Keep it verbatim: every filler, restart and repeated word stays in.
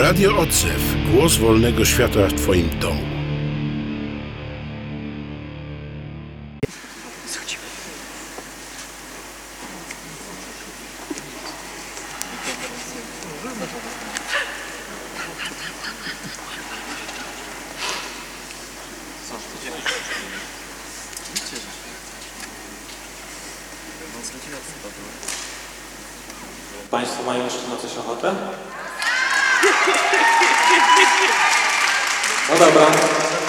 Radio Odzew. Głos wolnego świata w Twoim domu. Państwo mają jeszcze na coś ochotę? No dobra.